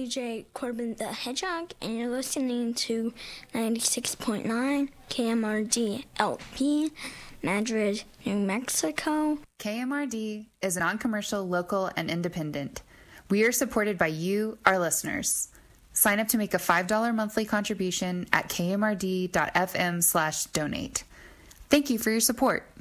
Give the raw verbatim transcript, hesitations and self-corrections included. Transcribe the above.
J Corbin the Hedgehog, and you're listening to ninety-six point nine K M R D L P, Madrid, New Mexico. K M R D is non-commercial, local, and independent. We are supported by you, our listeners. Sign up to make a five dollars monthly contribution at kmrd.fm slash donate. Thank you for your support.